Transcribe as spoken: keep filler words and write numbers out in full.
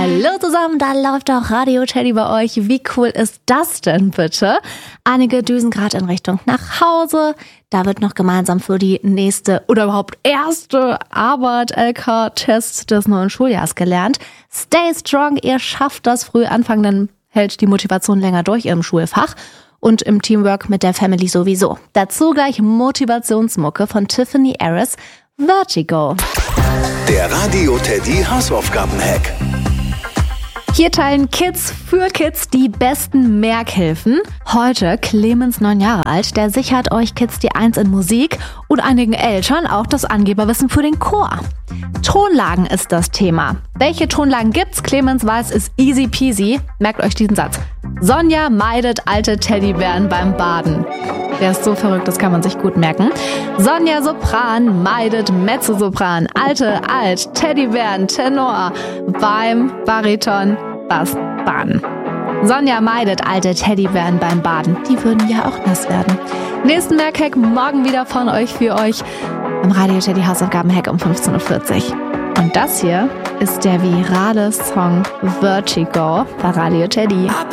Hallo zusammen, da läuft auch Radio Teddy bei euch. Wie cool ist das denn bitte? Einige düsen gerade in Richtung nach Hause. Da wird noch gemeinsam für die nächste oder überhaupt erste Arbeit L K-Test des neuen Schuljahrs gelernt. Stay strong, ihr schafft das früh anfangen, dann hält die Motivation länger durch im Schulfach. Und im Teamwork mit der Family sowieso. Dazu gleich Motivationsmucke von Tiffany Harris, Vertigo. Der Radio Teddy Hausaufgaben-Hack. Hier teilen Kids für Kids die besten Merkhilfen. Heute Clemens, neun Jahre alt, der sichert euch Kids die Eins in Musik und einigen Eltern auch das Angeberwissen für den Chor. Tonlagen ist das Thema. Welche Tonlagen gibt's? Clemens weiß, ist easy peasy. Merkt euch diesen Satz. Sonja meidet alte Teddybären beim Baden. Der ist so verrückt, das kann man sich gut merken. Sonja Sopran meidet Mezzosopran. Alte, alt, Teddybären, Tenor beim Bariton, Bass, Baden. Sonja meidet alte Teddybären beim Baden. Die würden ja auch nass werden. Nächsten Merkhack morgen wieder von euch für euch im Radio Teddy Hausaufgaben-Hack um fünfzehn Uhr vierzig. Und das hier ist der virale Song Vertigo bei Radio Teddy.